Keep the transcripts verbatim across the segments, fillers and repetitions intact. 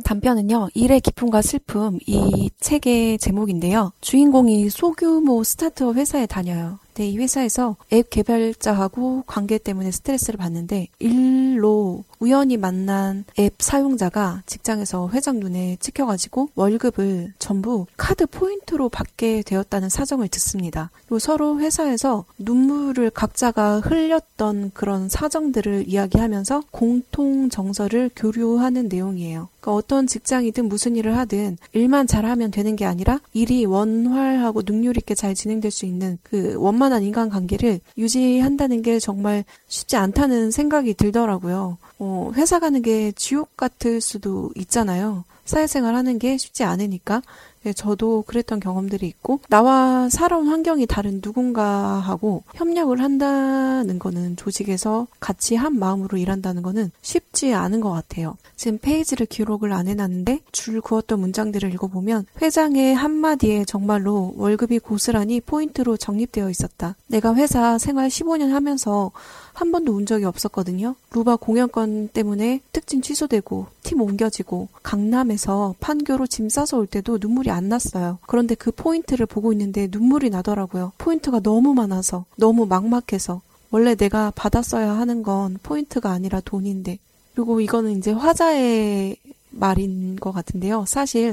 단편은요, 일의 기쁨과 슬픔, 이 책의 제목인데요. 주인공이 소규모 스타트업 회사에 다녀요. 근데 이 회사에서 앱 개발자하고 관계 때문에 스트레스를 받는데 일로 우연히 만난 앱 사용자가 직장에서 회장 눈에 찍혀가지고 월급을 전부 카드 포인트로 받게 되었다는 사정을 듣습니다. 그리고 서로 회사에서 눈물을 각자가 흘렸던 그런 사정들을 이야기하면서 공통 정서를 교류하는 내용이에요. 그러니까 어떤 직장이든 무슨 일을 하든 일만 잘하면 되는 게 아니라 일이 원활하고 능률 있게 잘 진행될 수 있는 그 원만한 인간관계를 유지한다는 게 정말 쉽지 않다는 생각이 들더라고요. 어, 회사 가는 게 지옥 같을 수도 있잖아요. 사회생활 하는 게 쉽지 않으니까. 네, 저도 그랬던 경험들이 있고 나와 살아온 환경이 다른 누군가하고 협력을 한다는 거는 조직에서 같이 한 마음으로 일한다는 거는 쉽지 않은 것 같아요. 지금 페이지를 기록을 안 해놨는데 줄 그었던 문장들을 읽어보면 회장의 한마디에 정말로 월급이 고스란히 포인트로 적립되어 있었다. 내가 회사 생활 십오 년 하면서 한 번도 운 적이 없었거든요. 루바 공연권 때문에 특진 취소되고 팀 옮겨지고 강남에서 판교로 짐 싸서 올 때도 눈물이 안 났어요. 그런데 그 포인트를 보고 있는데 눈물이 나더라고요. 포인트가 너무 많아서, 너무 막막해서. 원래 내가 받았어야 하는 건 포인트가 아니라 돈인데. 그리고 이거는 이제 화자의 말인 것 같은데요. 사실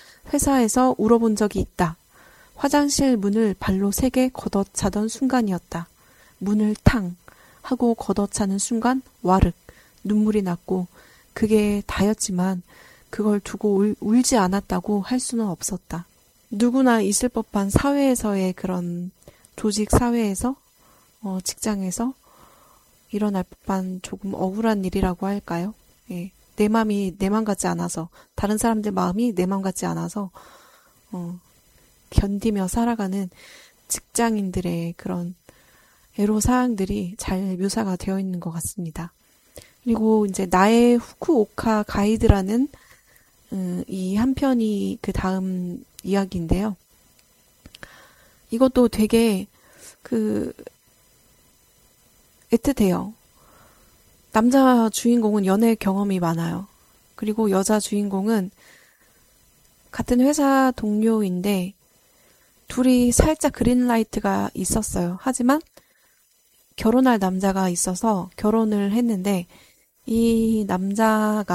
회사에서 울어본 적이 있다. 화장실 문을 발로 세게 걷어차던 순간이었다. 문을 탕 하고 걷어차는 순간 와륵 눈물이 났고 그게 다였지만 그걸 두고 울, 울지 않았다고 할 수는 없었다. 누구나 있을 법한 사회에서의 그런 조직 사회에서 어, 직장에서 일어날 법한 조금 억울한 일이라고 할까요? 예, 내 마음이 내 맘 같지 않아서 다른 사람들 마음이 내 맘 같지 않아서 어, 견디며 살아가는 직장인들의 그런 애로사항들이 잘 묘사가 되어 있는 것 같습니다. 그리고 이제 나의 후쿠오카 가이드라는 음, 이 한 편이 그 다음 이야기인데요. 이것도 되게 그 애틋해요. 남자 주인공은 연애 경험이 많아요. 그리고 여자 주인공은 같은 회사 동료인데 둘이 살짝 그린라이트가 있었어요. 하지만 결혼할 남자가 있어서 결혼을 했는데 이 남자가